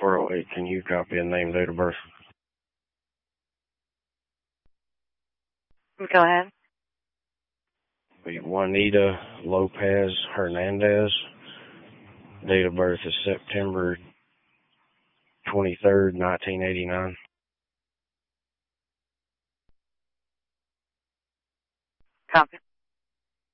408, can you copy a name, date of birth? Go ahead. Juanita Lopez Hernandez. Date of birth is September 23rd, 1989. Copy.